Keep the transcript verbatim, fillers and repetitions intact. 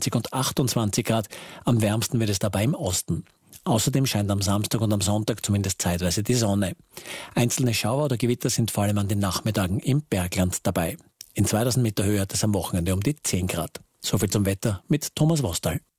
siebenundzwanzig und achtundzwanzig Grad. Am wärmsten wird es dabei im Osten. Außerdem scheint am Samstag und am Sonntag zumindest zeitweise die Sonne. Einzelne Schauer oder Gewitter sind vor allem an den Nachmittagen im Bergland dabei. In zweitausend Meter Höhe hat es am Wochenende um die zehn Grad. Soviel zum Wetter mit Thomas Wostal.